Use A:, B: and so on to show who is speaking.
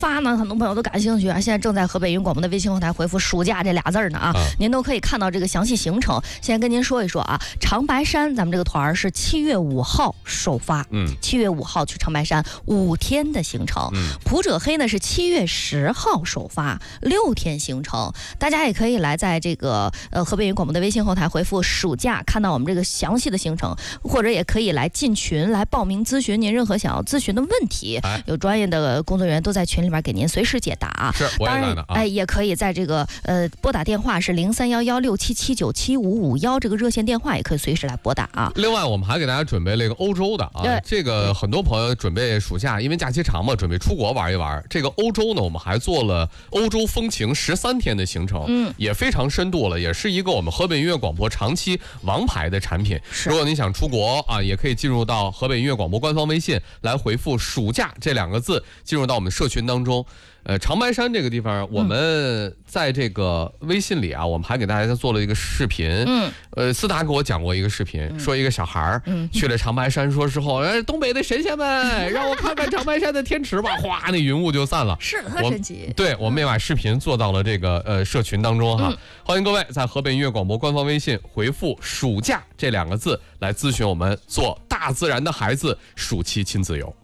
A: 发呢，很多朋友都感兴趣啊。现在正在河北云广播的微信后台回复“暑假”这俩字呢啊，您都可以看到这个详细行程。现在跟您说一说啊，长白山咱们这个团是7月5号首发，7月5号去长白山5天的行程。普者黑呢是7月10号首发6天行程，大家也可以来在这个河北云广播的微信后台回复“暑假”，看到我们这个详细的行程，或者也可以来进群来报名咨询您任何想要咨询的问题，有专业的工作人员都在群里边给您随时解答。
B: 是，我也在呢啊。
A: 也可以在这个拨打电话是031167797551这个热线电话，也可以随时来拨打啊。
B: 另外，我们还给大家准备了一个欧洲的啊，这个很多朋友准备暑假，因为假期长嘛，准备出国玩一玩。这个欧洲呢，我们还做了欧洲风情13天的行程，也非常深度了，也是一个我们河北音乐广播长期王牌的产品。如果你想出国啊，也可以进入到河北音乐广播官方微信来回复“暑假”这2个字，进入到我们社群当中。长白山这个地方，我们在这个微信里啊，我们还给大家做了一个视频。思达给我讲过一个视频，说一个小孩去了长白山，说之后，东北的神仙们，让我看看长白山的天池吧，哗，那云雾就散了，
A: 是特神奇。
B: 对，我们也把视频做到了这个社群当中哈，欢迎各位在河北音乐广播官方微信回复“暑假”这2个字来咨询我们做大自然的孩子暑期亲子游。